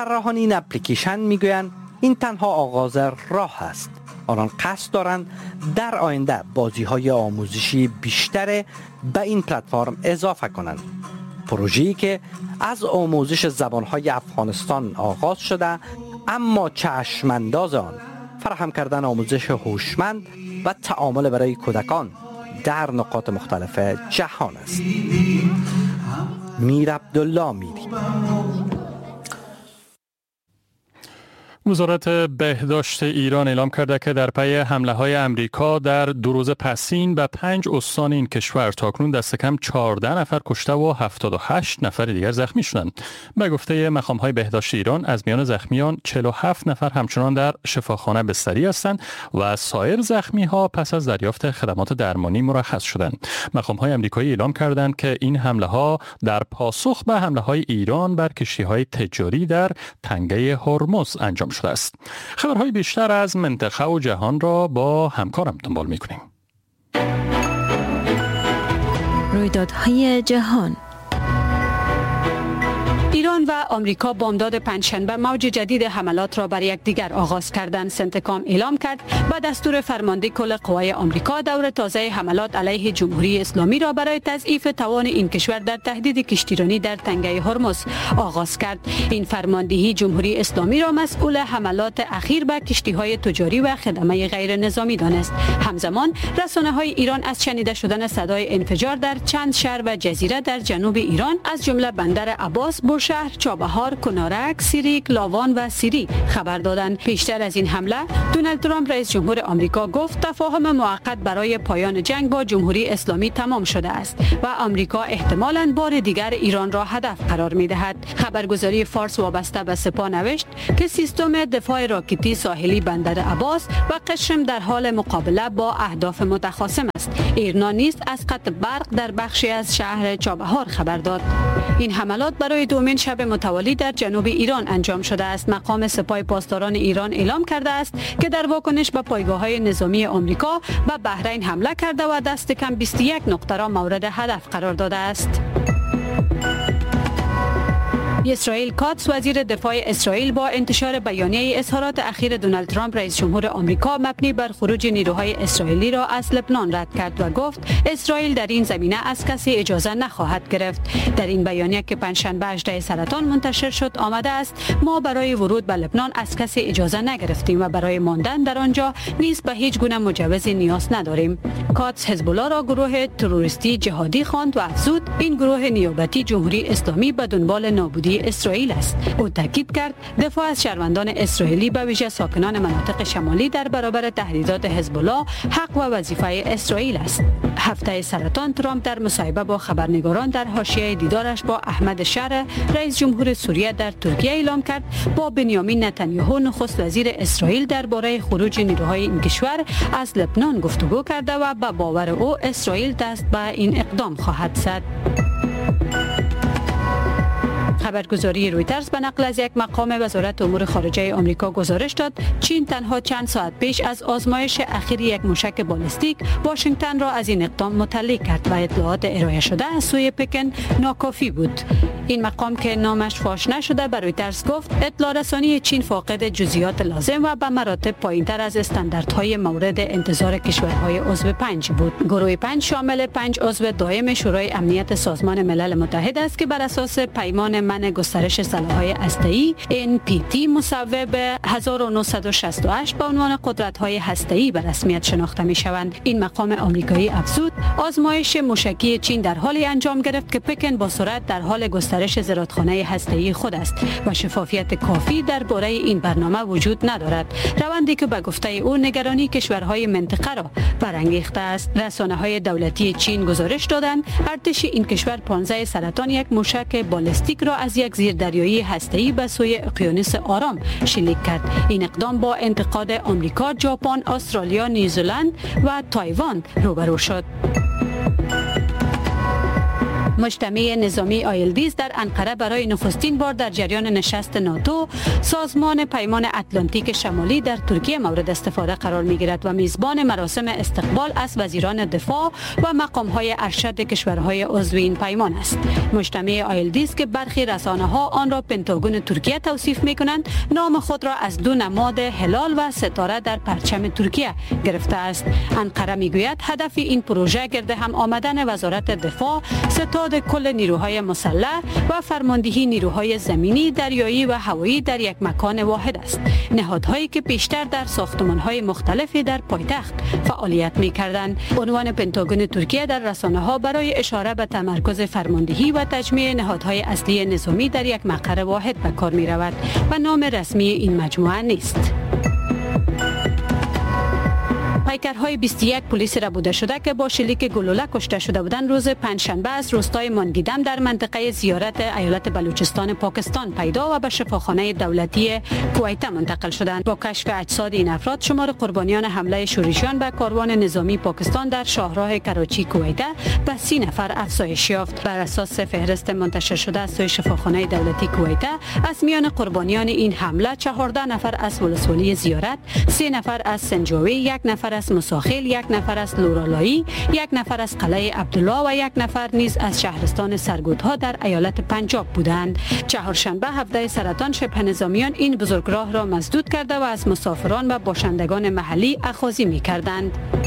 طراحان این اپلیکیشن میگویند این تنها آغاز راه است. آنان قصد دارند در آینده بازی‌های آموزشی بیشتر به این پلتفرم اضافه کنند. پروژه‌ای که از آموزش زبان‌های افغانستان آغاز شده، اما چشم‌انداز آن فراهم کردن آموزش هوشمند و تعامل برای کودکان در نقاط مختلف جهان است. میر عبدالله میری. وزارت بهداشت ایران اعلام کرده که در پی حمله‌های امریکا در 2 روز پسین به 5 استان این کشور تاکنون دست کم 14 نفر کشته و 78 نفر دیگر زخمی شدند. به گفته مقام‌های بهداشت ایران از میان زخمیان 47 نفر همچنان در شفاخانه بستری هستند و سایر زخمی‌ها پس از دریافت خدمات درمانی مرخص شدند. مقام‌های آمریکایی اعلام کردند که این حمله‌ها در پاسخ به حمله‌های ایران بر کشتی‌های تجاری در تنگه هرمز انجام شده است. خبرهای بیشتر از منطقه و جهان را با همکارم دنبال می‌کنیم. رویدادهای جهان. ایران و آمریکا بامداد پنجشنبه موج جدید حملات را بر یکدیگر آغاز کردند. سنتکام اعلام کرد با دستور فرمانده کل قوای آمریکا دور تازه حملات علیه جمهوری اسلامی را برای تضعیف توان این کشور در تهدید کشتیرانی در تنگه هرمز آغاز کرد. این فرماندهی جمهوری اسلامی را مسئول حملات اخیر به کشتی‌های تجاری و خدمه غیر نظامی دانست. همزمان رسانه‌های ایران از شنیده شدن صدای انفجار در چند شهر و جزیره در جنوب ایران از جمله بندر عباس، شهر چابهار، کنارک، سیریک، لاوان و سیری خبر دادند. پیشتر از این حمله دونالد ترامپ رئیس جمهور آمریکا گفت تفاهم موقت برای پایان جنگ با جمهوری اسلامی تمام شده است و آمریکا احتمالاً بار دیگر ایران را هدف قرار می‌دهد. خبرگزاری فارس وابسته به سپاه نوشت که سیستم دفاع راکتی ساحلی بندر عباس و قشم در حال مقابله با اهداف متخاصم است. ایرنا نیز از قطع برق در بخشی از شهر چابهار خبر داد. این حملات برای دومین شب متوالی در جنوب ایران انجام شده است. مقام سپاه پاسداران ایران اعلام کرده است که در واکنش به پایگاه‌های نظامی آمریکا به بحرین حمله کرده و دست کم 21 نقطه را مورد هدف قرار داده است. اسرائیل کاتس وزیر دفاع اسرائیل با انتشار بیانیه اظهارات اخیر دونالد ترامپ رئیس جمهور آمریکا مبنی بر خروج نیروهای اسرائیلی را از لبنان رد کرد و گفت اسرائیل در این زمینه از کسی اجازه نخواهد گرفت. در این بیانیه که پنجشنبه 18 سرطان منتشر شد آمده است ما برای ورود به لبنان از کسی اجازه نگرفتیم و برای ماندن در آنجا نیز به هیچ گونه مجوزی نیاز نداریم. کاتس حزب الله را گروه تروریستی جهادی خواند و افزود این گروه نیابتی جمهوری اسلامی به دنبال نابودی اسرائیل است. او تاکید کرد دفاع از شهروندان اسرائیلی به ویژه ساکنان مناطق شمالی در برابر تهدیدات حزب الله حق و وظیفه اسرائیل است. هفته سرطان ترامپ در مصاحبه با خبرنگاران در حاشیه دیدارش با احمد شر رئیس جمهور سوریه در ترکیه اعلام کرد با بنیامین نتانیاهو نخست وزیر اسرائیل درباره خروج نیروهای این کشور از لبنان گفتگو کرده و به باور او اسرائیل دست به این اقدام خواهد زد. خبرگزاری رویترز به نقل از یک مقام وزارت امور خارجه آمریکا گزارش داد چین تنها چند ساعت پیش از آزمایش اخیر یک موشک بالستیک واشنگتن را از این اقدام مطلع کرد و اطلاعات ارائه شده از سوی پکن ناکافی بود. این مقام که نامش فاش نشده به رویترز گفت اطلاع رسانی چین فاقد جزئیات لازم و به مراتب پایینتر از استانداردهای مورد انتظار کشورهای عضو 5 بود. گروه 5 شامل 5 عضو دائم شورای امنیت سازمان ملل متحد است که بر اساس پیمان منع گسترش سلاح‌های هسته‌ای NPT مصوب به 1968 به عنوان قدرت‌های هسته‌ای به رسمیت شناخته می‌شوند. این مقام آمریکایی افزود آزمایش موشکی چین در حالی انجام گرفت که پکن با سرعت در حال گسترش زرادخانه هسته‌ای خود است و شفافیت کافی درباره این برنامه وجود ندارد. روندی که به گفته او نگرانی کشورهای منطقه را برانگیخته است. رسانه‌های دولتی چین گزارش دادند ارتش این کشور 15 سرطان یک موشک بالستیک را از یک زیردریایی هسته‌ای به سوی اقیانوس آرام شلیک کرد. این اقدام با انتقاد آمریکا، ژاپن، استرالیا، نیوزلند و تایوان روبرو شد. مجتمع نظامی آیلدیز در انقره برای نخستین بار در جریان نشست ناتو سازمان پیمان اتلانتیک شمالی در ترکیه مورد استفاده قرار می‌گیرد و میزبان مراسم استقبال از وزیران دفاع و مقام‌های ارشد کشورهای عضو این پیمان است. مجتمع آیلدیز که برخی رسانه‌ها آن را پنتاگون ترکیه توصیف می‌کنند، نام خود را از دو نماد هلال و ستاره در پرچم ترکیه گرفته است. انقره میگوید هدف این پروژه گرد هم آمدن وزارت دفاع، ستاد کل نیروهای مسلح و فرماندهی نیروهای زمینی، دریایی و هوایی در یک مکان واحد است. نهادهایی که پیشتر در ساختمان‌های مختلفی در پایتخت فعالیت می‌کردند. عنوان پنتاگون ترکیه در رسانه‌ها برای اشاره به تمرکز فرماندهی و تجمیع نهادهای اصلی نظامی در یک مقر واحد به کار می‌رود و نام رسمی این مجموعه نیست. پیکرهای 21 پلیس ربوده شده که با شلیک گلوله کشته شده بودند روز پنجشنبه از روستای مانگیدم در منطقه زیارت ایالت بلوچستان پاکستان پیدا و به شفاخانه دولتی کویت منتقل شدند. با کشف اجساد این افراد شمار قربانیان حمله شورشیان به کاروان نظامی پاکستان در شاهراه کراچی کویت به 30 نفر افزایش یافت. بر اساس فهرست منتشر شده از سوی شفاخانه دولتی کویت، از میان قربانیان این حمله 14 نفر از ولسوالی زیارت، 3 نفر از سنجاوی، 1 نفر از مساخیل، 1 نفر از لورالایی، 1 نفر از قلعه عبدالله و 1 نفر نیز از شهرستان سرگودها در ایالت پنجاب بودند. چهارشنبه 17 سرطان شبه نظامیان این بزرگراه را مسدود کرده و از مسافران و باشندگان محلی اخاذی می‌کردند.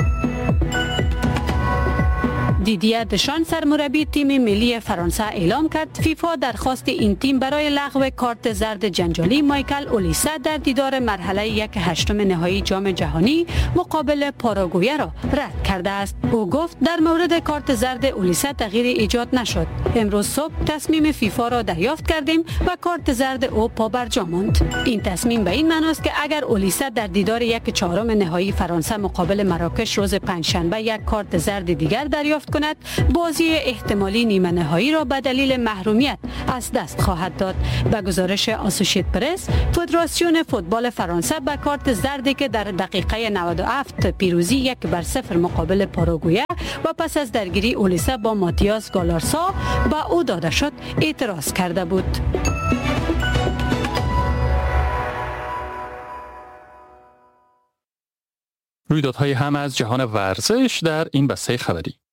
دیدیه دشان سرمربی تیم ملی فرانسه اعلام کرد فیفا درخواست این تیم برای لغو کارت زرد جنجالی مایکل اولیسه در دیدار مرحله 1/8 نهایی جام جهانی مقابل پاراگوئه را رد کرده است. او گفت در مورد کارت زرد اولیسه تغییری ایجاد نشد. امروز صبح تصمیم فیفا را دریافت کردیم و کارت زرد او پابرجا ماند. این تصمیم به این معنی است که اگر اولیسه در دیدار 1/4 نهایی فرانسه مقابل مراکش روز پنجشنبه یک کارت زرد دیگر دریافت کند، بازی احتمالی نیمه نهایی را به دلیل محرومیت از دست خواهد داد. به گزارش آسوشیت پرس، فدراسیون فوتبال فرانسه به کارت زردی که در دقیقه 97 پیروزی 1-0 مقابل پاراگوئه و پس از درگیری اولیسه با ماتیاس گالارسا به او داده شد اعتراض کرده بود. رویدادهای هم از جهان ورزش در این بسته خبری.